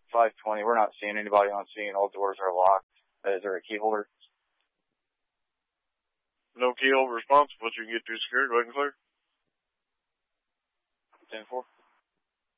520. We're not seeing anybody on scene. All doors are locked. Is there a key holder? No key holder response. Once you can get through security, go ahead and clear. 10-4.